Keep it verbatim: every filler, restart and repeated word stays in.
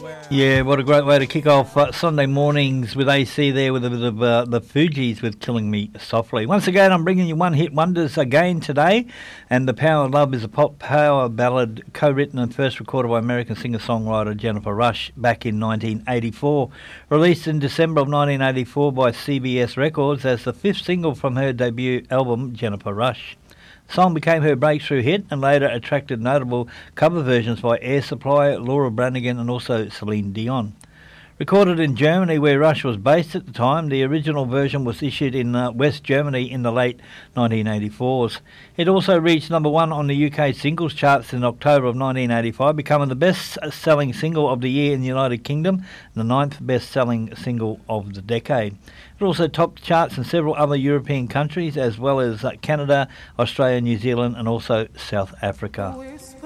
Yeah, what a great way to kick off uh, Sunday mornings with A C there with a bit of uh, the Fugees with Killing Me Softly. Once again, I'm bringing you one hit wonders again today, and The Power of Love is a pop power ballad co-written and first recorded by American singer-songwriter Jennifer Rush back in nineteen eighty-four. Released in December of nineteen eighty-four by C B S Records as the fifth single from her debut album, Jennifer Rush. The song became her breakthrough hit and later attracted notable cover versions by Air Supply, Laura Branigan and also Celine Dion. Recorded in Germany, where Rush was based at the time, the original version was issued in uh, West Germany in the late nineteen eighty-fours. It also reached number one on the U K singles charts in October of nineteen eighty-five, becoming the best-selling single of the year in the United Kingdom and the ninth best-selling single of the decade. It also topped charts in several other European countries, as well as uh, Canada, Australia, New Zealand and also South Africa.